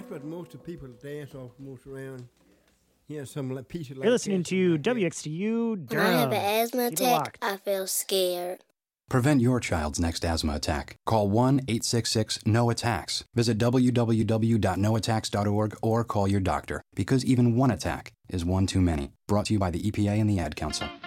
what most of the people dance off most around. Yeah, some piece of like You're listening to WXTU Durham. When I have an asthma Keep it attack, locked. I feel scared. Prevent your child's next asthma attack. Call 1-866-NO-ATTACKS. Visit www.noattacks.org or call your doctor, because even one attack is one too many. Brought to you by the EPA and the Ad Council.